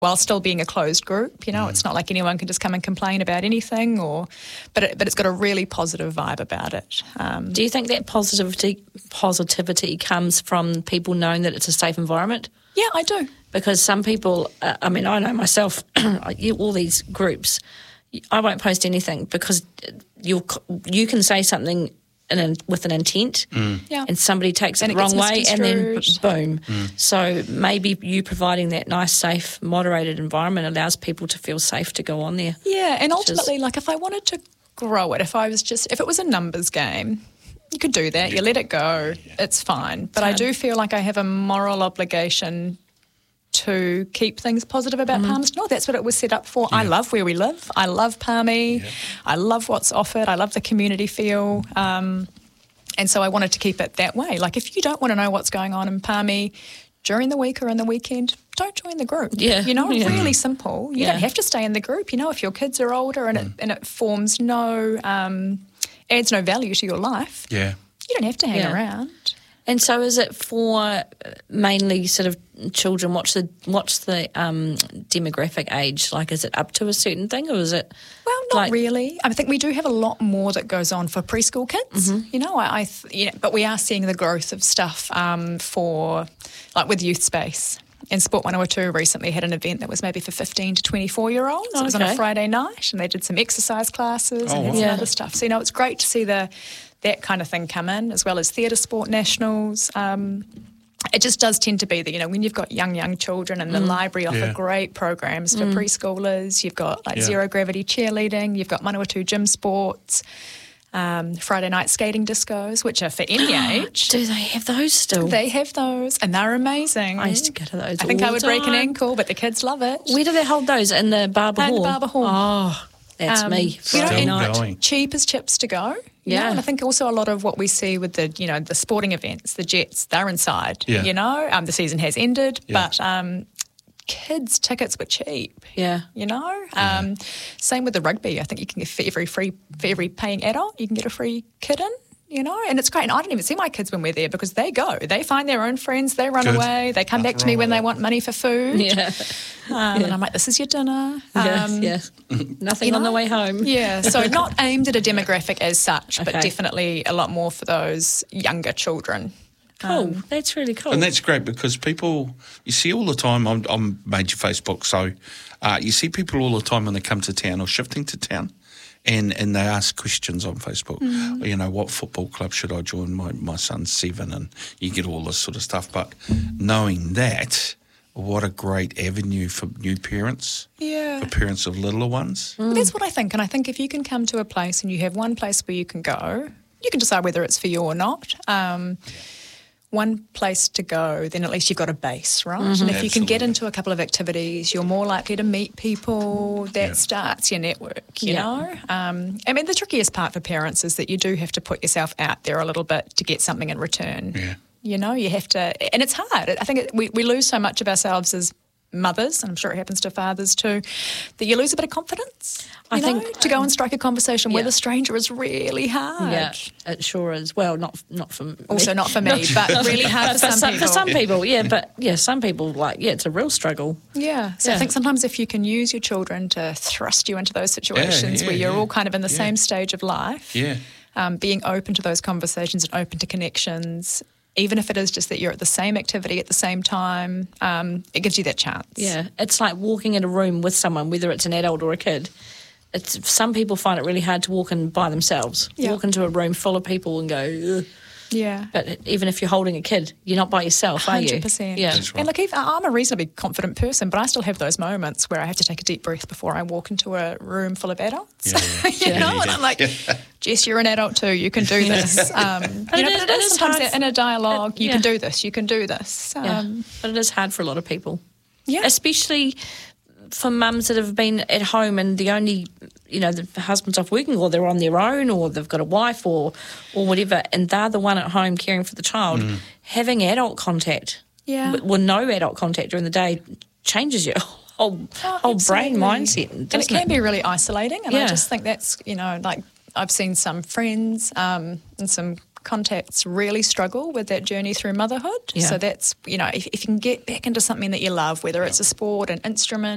while still being a closed group. It's not like anyone can just come and complain about anything, but it's got a really positive vibe about it. Do you think that positivity comes from people knowing that it's a safe environment? Yeah, I do. Because some people, I know myself, all these groups, I won't post anything because you can say something with an intent, and somebody takes it the wrong way, and then boom. So maybe you providing that nice, safe, moderated environment allows people to feel safe to go on there. Yeah, and ultimately, if I wanted to grow it, if it was a numbers game, you could do that. You let it go. It's fine. But I do feel like I have a moral obligation to keep things positive about Palmerston North. That's what it was set up for. Yeah. I love where we live. I love Palmy. Yeah. I love what's offered. I love the community feel. And so I wanted to keep it that way. If you don't want to know what's going on in Palmy during the week or in the weekend, don't join the group. Yeah. Really simple. You don't have to stay in the group. If your kids are older and it forms adds no value to your life, you don't have to hang around. And so is it for mainly sort of children? What's the demographic age? Is it up to a certain thing, or is it? Well, not really. I think we do have a lot more that goes on for preschool kids. But we are seeing the growth of stuff for with Youth Space. And Sport 102 recently had an event that was maybe for 15 to 24-year-olds. It was on a Friday night, and they did some exercise classes and some other stuff. So, it's great to see that kind of thing come in, as well as theatre sport nationals. It just does tend to be that, when you've got young children, and the library offer great programs for preschoolers. You've got zero gravity cheerleading, you've got Manawatu gym sports, Friday night skating discos, which are for any age. Do they have those still? They have those, and they're amazing. I used to go to those. I think I would break an ankle, but the kids love it. Where do they hold those? In the Barber Hall? In the Barber Hall. Oh, that's me. Friday night. Cheap as chips to go. Yeah. And I think also a lot of what we see with the sporting events, the Jets, they're inside. Yeah. The season has ended, but kids' tickets were cheap. Yeah. Same with the rugby. I think you can get for every paying adult, you can get a free kid in. And it's great. And I don't even see my kids when we're there because they go. They find their own friends. They run away. They come back to me when they want money for food. Yeah. And I'm like, this is your dinner. Yes. Nothing on the way home. Yeah. So not aimed at a demographic as such, but definitely a lot more for those younger children. Cool. That's really cool. And that's great because people, you see all the time, I'm major Facebook, so you see people all the time when they come to town or shifting to town. And they ask questions on Facebook, what football club should I join? My son's 7, and you get all this sort of stuff. But knowing that, what a great avenue for new parents, for parents of littler ones. Well, that's what I think. And I think if you can come to a place and you have one place where you can go, you can decide whether it's for you or not. One place to go, then at least you've got a base, right? And if you can get into a couple of activities, you're more likely to meet people. That starts your network, you know? The trickiest part for parents is that you do have to put yourself out there a little bit to get something in return. Yeah. You have to, and it's hard. I think we lose so much of ourselves as mothers, and I'm sure it happens to fathers too, that you lose a bit of confidence. I think to go and strike a conversation with a stranger is really hard. Yeah, it sure is. Well, not for me. Also not for me, but really hard for some people. For some people, some people it's a real struggle. Yeah. So I think sometimes if you can use your children to thrust you into those situations where you're all kind of in the same stage of life, being open to those conversations and open to connections, even if it is just that you're at the same activity at the same time, it gives you that chance. Yeah, it's like walking in a room with someone, whether it's an adult or a kid. Some people find it really hard to walk in by themselves. Yeah. Walk into a room full of people and go, ugh. Yeah. But even if you're holding a kid, you're not by yourself, are you? 100%. Yeah. That's right. And look, I'm a reasonably confident person, but I still have those moments where I have to take a deep breath before I walk into a room full of adults. And I'm like, Jess, you're an adult too. You can do this. But it is sometimes in a dialogue. You can do this. You can do this. But it is hard for a lot of people. Yeah. Especially for mums that have been at home and the only, the husband's off working or they're on their own or they've got a wife or whatever, and they're the one at home caring for the child. Having adult contact, no adult contact during the day changes your whole brain mindset. And it can be really isolating. And I just think that's, I've seen some friends and some contacts really struggle with that journey through motherhood. So that's, if you can get back into something that you love, whether it's a sport, an instrument,